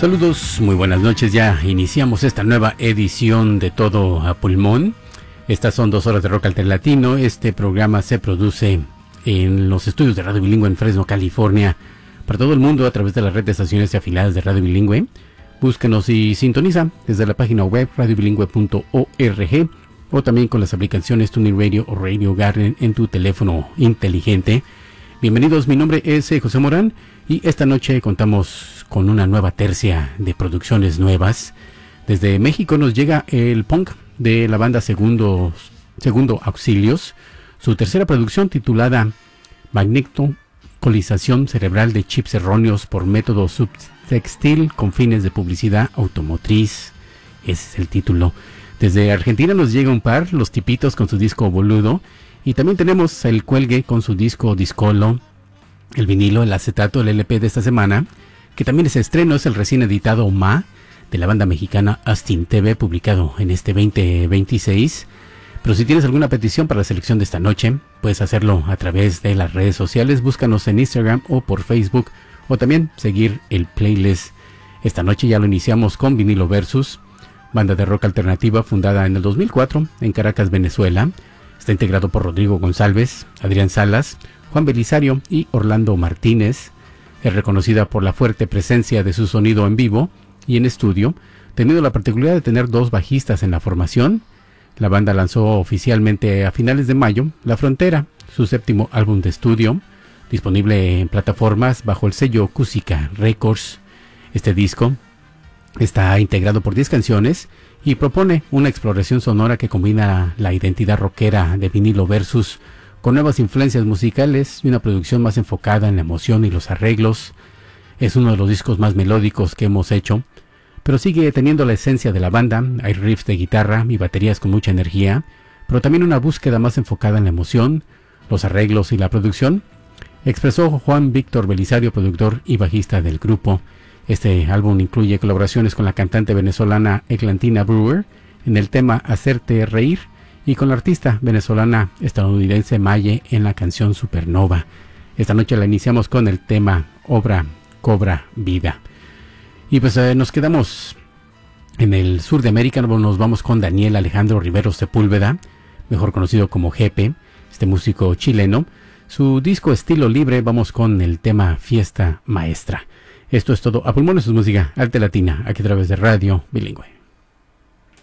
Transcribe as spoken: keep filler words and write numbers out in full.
Saludos, muy buenas noches. Ya iniciamos esta nueva edición de Todo a Pulmón. Estas son dos horas de rock alternativo. Este programa se produce en los estudios de Radio Bilingüe en Fresno, California, para todo el mundo a través de la red de estaciones y afiliadas de Radio Bilingüe. Búsquenos y sintoniza desde la página web radio bilingüe punto org o también con las aplicaciones TuneIn Radio o Radio Garden en tu teléfono inteligente. Bienvenidos, mi nombre es José Morán y esta noche contamos con una nueva tercia de producciones nuevas. Desde México nos llega el punk de la banda Segundo, Segundo Auxilios, su tercera producción titulada Magnetocolización cerebral de chips erróneos por método subtextil con fines de publicidad automotriz. Ese es el título. Desde Argentina nos llega un par, Los Tipitos con su disco Boludo, y también tenemos el Cuelgue con su disco Discolo, el vinilo, el acetato, el L P de esta semana, que también es estreno, es el recién editado Ma, de la banda mexicana Astin T V, publicado en este veinte veintiséis. Pero si tienes alguna petición para la selección de esta noche, puedes hacerlo a través de las redes sociales, búscanos en Instagram o por Facebook, o también seguir el playlist. Esta noche ya lo iniciamos con Vinilo Versus, banda de rock alternativa fundada en el dos mil cuatro en Caracas, Venezuela. Está integrado por Rodrigo González, Adrián Salas, Juan Belisario y Orlando Martínez. Es reconocida por la fuerte presencia de su sonido en vivo y en estudio, teniendo la particularidad de tener dos bajistas en la formación. La banda lanzó oficialmente a finales de mayo La Frontera, su séptimo álbum de estudio, disponible en plataformas bajo el sello Cusica Records. Este disco está integrado por diez canciones y propone una exploración sonora que combina la identidad rockera de Vinilo Versus con nuevas influencias musicales y una producción más enfocada en la emoción y los arreglos. Es uno de los discos más melódicos que hemos hecho, pero sigue teniendo la esencia de la banda. Hay riffs de guitarra y baterías con mucha energía, pero también una búsqueda más enfocada en la emoción, los arreglos y la producción, expresó Juan Víctor Belisario, productor y bajista del grupo. Este álbum incluye colaboraciones con la cantante venezolana Eglantina Brewer en el tema Hacerte Reír y con la artista venezolana estadounidense Maye en la canción Supernova. Esta noche la iniciamos con el tema Obra Cobra Vida. Y pues eh, nos quedamos en el sur de América. Nos vamos con Daniel Alejandro Rivero Sepúlveda, mejor conocido como Jepe, este músico chileno. Su disco Estilo Libre, vamos con el tema Fiesta Maestra. Esto es todo a pulmones, su música arte latina, aquí a través de Radio Bilingüe.